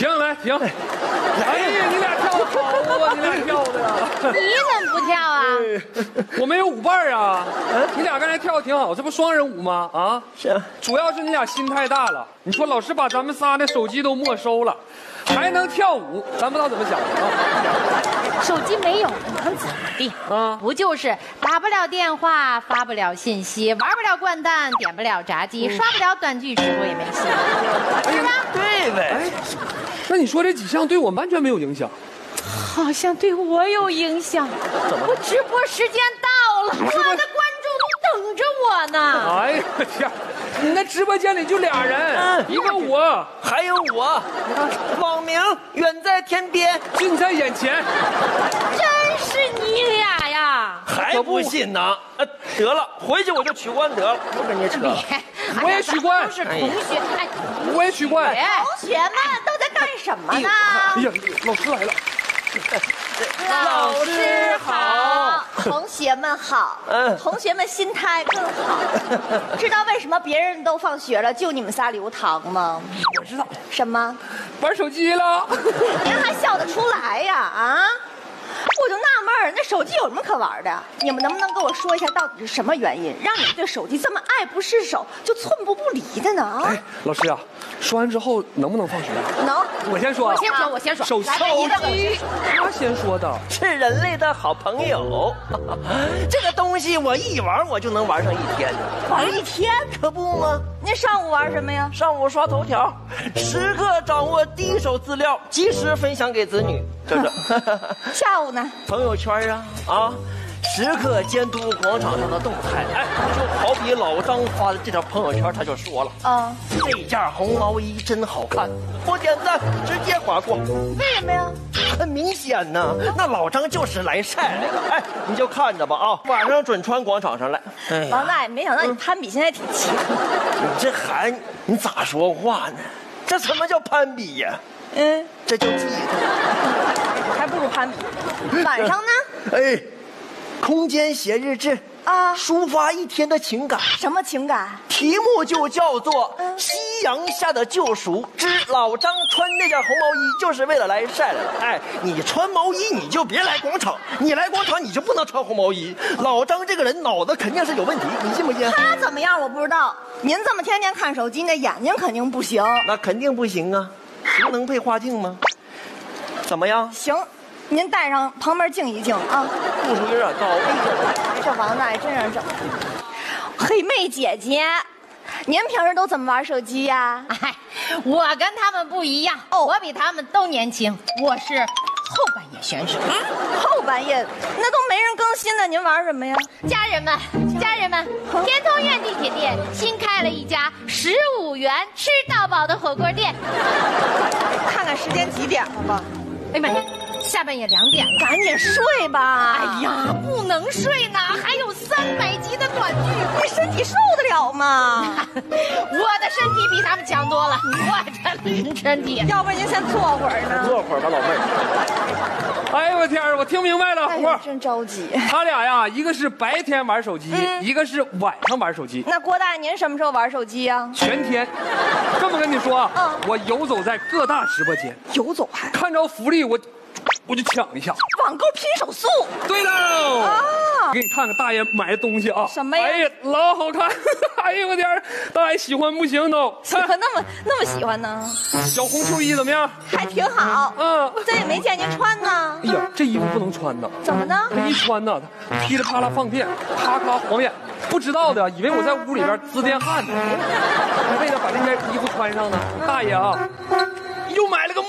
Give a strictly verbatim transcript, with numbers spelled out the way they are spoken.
停，来停！哎呀，你俩跳的好啊，你俩跳的呀！ 你怎么不跳啊？ 我没有舞伴啊。你俩刚才跳的挺好，这不双人舞吗？啊， 是。 主要是你俩心太大了。你说老师把咱们仨的手机都没收了，还能跳舞，咱不知道怎么想的啊。 手机没有能怎么地？啊，不就是打不了电话，发不了信息，玩不了掼蛋，点不了炸鸡，刷不了短剧，直播也没戏，是吧？ 对呗。哎， 那你说这几项对我完全没有影响？ 好像对我有影响。我直播时间到了，我的观众都等着我呢。 哎呀天，你那直播间里就俩人，嗯、一个我， 还有我，网名远在天边， 近在眼前。 真是你俩呀！ 还不信呢？呃，得了，回去我就取关得了，不跟你扯。 我也取关。 都是同学，哎， 我也取关。 同学们都在干什么呢？ 哎呀，老师来了。 老师好，同学们好，嗯，同学们心态更好。知道为什么别人都放学了，就你们仨留堂吗？ 我知道。 什么？ 玩手机了。 您还笑得出来呀？啊！我就纳闷儿，那手机有什么可玩的？你们能不能跟我说一下，到底是什么原因，让你们对手机这么爱不释手，就寸步不离的呢？ 哎，老师啊，说完之后能不能放学？ 能。 我先说。 我先说，我先说。 手手机，他先说的。 是人类的好朋友，这个东西我一玩我就能玩上一天， 玩一天可不吗？ 您上午玩什么呀？ 上午刷头条，时刻掌握第一手资料，及时分享给子女。这个。 下午呢？ 朋友圈啊啊，时刻监督广场上的动态。哎，就好比老张发的这条朋友圈，他就说了啊，这件红毛衣真好看，不点赞直接划过。 为什么呀？ 很明显呢，那老张就是来晒来了。哎，你就看着吧啊，晚上准穿广场上来。 哎、王大爷，没想到你攀比现在挺勤。 你这孩，你咋说话呢？这什么叫攀比呀？嗯，这叫嫉妒， 还不如攀比。晚上呢？ 哎，空间写日志啊，抒发一天的情感。 什么情感？ 题目就叫做《夕阳下的救赎之老张穿那件红毛衣就是为了来晒来了》。哎，你穿毛衣你就别来广场，你来广场你就不能穿红毛衣。老张这个人脑子肯定是有问题，你信不信？ 他怎么样我不知道，您这么天天看手机，那眼睛肯定不行。 那肯定不行啊，行能配画镜吗？怎么样？ 行。您带上旁边静一静啊， 度数有点高。 哎呦，这王大爷真让人整。黑妹姐姐，您平时都怎么玩手机呀？哎，我跟他们不一样，哦，我比他们都年轻，我是后半夜选手。后半夜那都没人更新呢，您玩什么呀？家人们，家人们，天通苑地铁店新开了一家十五元吃到饱的火锅店。看看时间几点了吧？哎呀妈呀！下半夜两点了，赶紧睡吧！哎呀，不能睡呢，还有三百集的短剧，你身体受得了吗？我的身体比他们强多了，我这身体，要不然您先坐会儿呢？ 坐会儿吧，老妹儿。 哎呦我天，我听明白了， 我、哎、真着急。 他俩呀，一个是白天玩手机，嗯、一个是晚上玩手机。 那郭大爷，您什么时候玩手机呀？ 全天。这么跟你说啊，嗯、我游走在各大直播间， 游走还看着福利我。我就抢一下， 网购拼手速。 对喽，啊，给你看看大爷买的东西啊。 什么呀？ 哎呀，老好看！哎呦我天，大爷喜欢不行都。 喜欢那么那么喜欢呢？ 小红秋衣怎么样？ 还挺好。嗯，这也没见您穿呢。 哎呀，这衣服不能穿呢。 怎么呢？ 这一穿呢，噼里啪啦放电，咔咔晃眼。不知道的以为我在屋里边滋电汗呢，为了把这件衣服穿上呢，大爷啊，又买了个墨